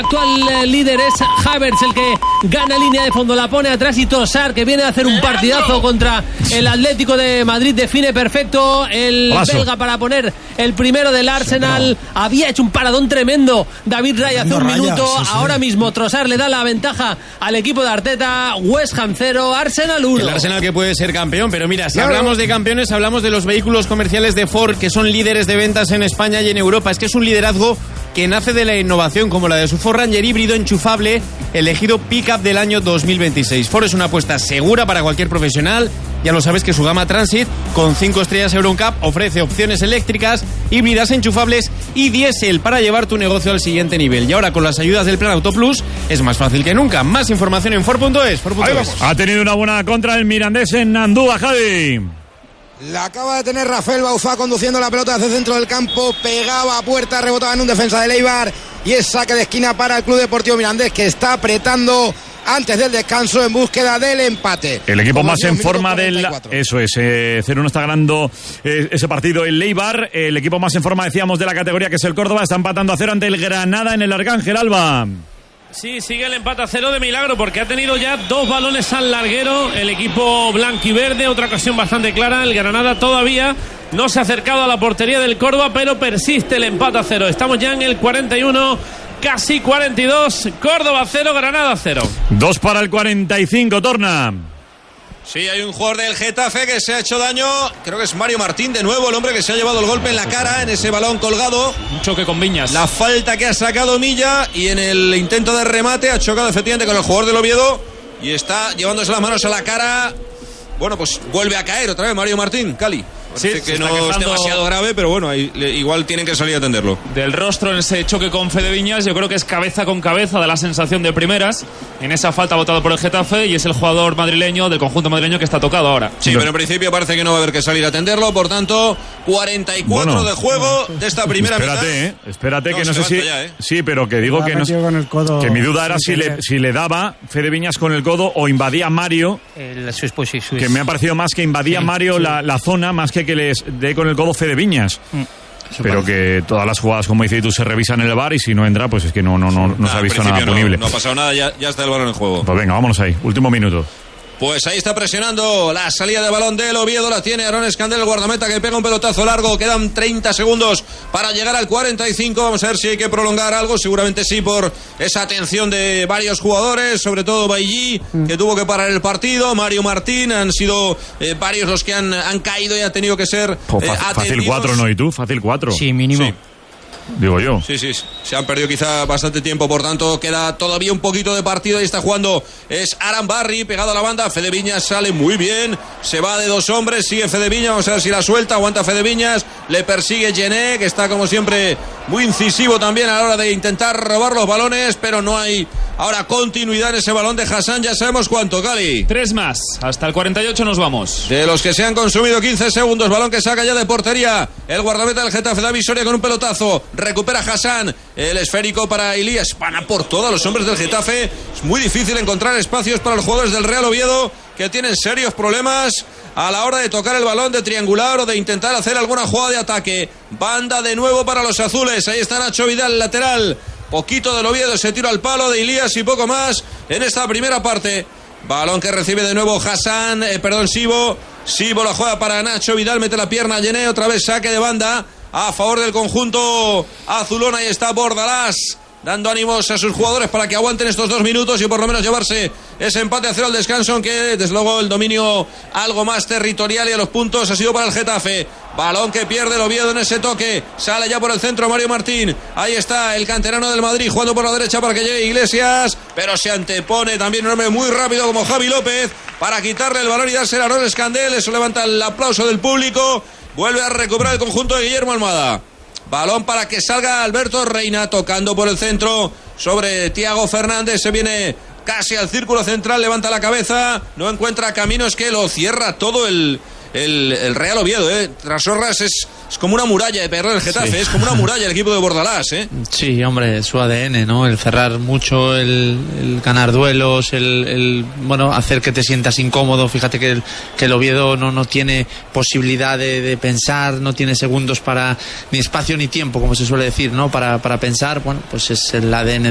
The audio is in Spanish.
actual líder es Havertz, el que gana línea de fondo, la pone atrás, y Trossard, que viene a hacer un partidazo contra el Atlético de Madrid, define perfecto el belga para poner el primero del Arsenal. Había hecho un paradón tremendo David Raya hace un minuto. Ahora mismo Trossard le da la ventaja al equipo de Arteta. West Ham 0, Arsenal 1. El Arsenal que puede ser campeón, pero mira, si hablamos de campeones, hablamos de los vehículos comerciales de Ford, que son líderes de ventas en España y en Europa. Es que es un liderazgo que nace de la innovación, como la de su Ford Ranger híbrido enchufable, elegido pick-up del año 2026. Ford es una apuesta segura para cualquier profesional. Ya lo sabes que su gama Transit, con 5 estrellas EuroNCAP, ofrece opciones eléctricas, híbridas enchufables y diésel para llevar tu negocio al siguiente nivel. Y ahora, con las ayudas del Plan Auto Plus, es más fácil que nunca. Más información en Ford.es. Ha tenido una buena contra el Mirandés en Andúa, Javi. La acaba de tener Rafael Bauzá conduciendo la pelota hacia el centro del campo, pegaba a puerta, rebotaba en un defensa del Eibar y es saque de esquina para el Club Deportivo Mirandés, que está apretando antes del descanso en búsqueda del empate. El equipo más en forma del... Eso es, 0-1 está ganando ese partido el Eibar. El equipo más en forma, decíamos, de la categoría, que es el Córdoba, está empatando a 0 ante el Granada en el Arcángel, Alba. Sí, sigue el empate a 0 de milagro, porque ha tenido ya 2 balones al larguero el equipo blanquiverde. Otra ocasión bastante clara. El Granada todavía no se ha acercado a la portería del Córdoba, pero persiste el empate a 0. Estamos ya en el 41, casi 42. Córdoba 0, Granada 0. 2 para el 45, Torna. Sí, hay un jugador del Getafe que se ha hecho daño. Creo que es Mario Martín, de nuevo, el hombre que se ha llevado el golpe en la cara en ese balón colgado. Un choque con Viñas. La falta que ha sacado Milla, y en el intento de remate ha chocado efectivamente con el jugador del Oviedo y está llevándose las manos a la cara. Bueno, pues vuelve a caer otra vez Mario Martín, Cali. Sí, que no es demasiado grave, pero bueno, ahí, igual tienen que salir a atenderlo. Del rostro en ese choque con Fede Viñas, yo creo que es cabeza con cabeza, da la sensación de primeras en esa falta votado por el Getafe, y es el jugador madrileño, del conjunto madrileño, que está tocado ahora. Sí, pero en principio parece que no va a haber que salir a atenderlo, por tanto 44 de juego de esta primera mitad. Espérate, que no sé si... Ya, Sí, pero que digo que no... Que mi duda era si le daba Fede Viñas con el codo o invadía Mario, que me ha parecido más que invadía Mario la zona, más que les dé con el codo Fede Viñas. Pero que todas las jugadas, como dices tú, se revisan en el VAR, y si no entra, pues es que no se ha visto nada punible. No ha pasado nada, ya está el balón en juego. Pues venga, vámonos ahí, último minuto. Pues ahí está presionando la salida de balón del Oviedo, la tiene Aaron Escandel, el guardameta, que pega un pelotazo largo. Quedan 30 segundos para llegar al 45. Vamos a ver si hay que prolongar algo, seguramente sí, por esa atención de varios jugadores, sobre todo Bailly, que tuvo que parar el partido, Mario Martín, han sido varios los que han caído y ha tenido que ser fácil 4, ¿no? ¿Y tú? Fácil 4. Sí, mínimo. Sí. Digo yo. Sí, se han perdido quizá bastante tiempo, por tanto queda todavía un poquito de partido. Ahí está jugando, es Aran Barry, pegado a la banda. Fede Viñas sale muy bien, se va de 2 hombres, sigue Fede Viñas, vamos a ver si la suelta, aguanta Fede Viñas, le persigue Gené, que está como siempre muy incisivo también a la hora de intentar robar los balones, pero no hay ahora continuidad en ese balón de Hassan. Ya sabemos cuánto, Cali. 3 más, hasta el 48 nos vamos. De los que se han consumido 15 segundos, balón que saca ya de portería el guardameta del Getafe, David Soria, con un pelotazo. Recupera Hassan, el esférico para Elías. Van a por todos los hombres del Getafe. Es muy difícil encontrar espacios para los jugadores del Real Oviedo, que tienen serios problemas a la hora de tocar el balón, de triangular o de intentar hacer alguna jugada de ataque. Banda de nuevo para los azules. Ahí está Nacho Vidal, lateral. Poquito del Oviedo, ese tiro al palo de Elías y poco más en esta primera parte. Balón que recibe de nuevo Hassan, Sibo. Sibo la juega para Nacho Vidal, mete la pierna a Gené, otra vez saque de banda a favor del conjunto azulón. Ahí está Bordalás, dando ánimos a sus jugadores para que aguanten estos 2 minutos y por lo menos llevarse ese empate a 0 al descanso, aunque desde luego el dominio algo más territorial y a los puntos ha sido para el Getafe. Balón que pierde el Oviedo en ese toque, sale ya por el centro Mario Martín. Ahí está el canterano del Madrid jugando por la derecha para que llegue Iglesias, pero se antepone también un hombre muy rápido como Javi López para quitarle el balón y dárselo a Aaron Escandel. Eso levanta el aplauso del público. Vuelve a recuperar el conjunto de Guillermo Almada. Balón para que salga Alberto Reina, tocando por el centro sobre Thiago Fernández. Se viene casi al círculo central, levanta la cabeza, no encuentra caminos, que lo cierra todo el Real Oviedo, Trasorras es como una muralla de perder el Getafe, sí. Es como una muralla el equipo de Bordalás, Sí, hombre, su ADN, ¿no? El cerrar mucho, el ganar duelos, el hacer que te sientas incómodo. Fíjate que el Oviedo no tiene posibilidad de pensar, no tiene segundos para ni espacio ni tiempo, como se suele decir, ¿no? Para pensar. Bueno, pues es el ADN